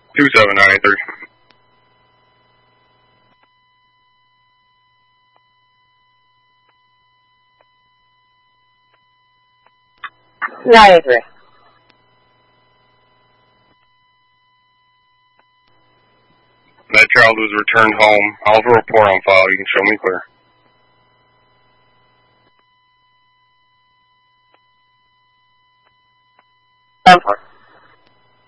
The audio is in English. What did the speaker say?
27983. That child was returned home. I'll have a report on file. You can show me clear. Over.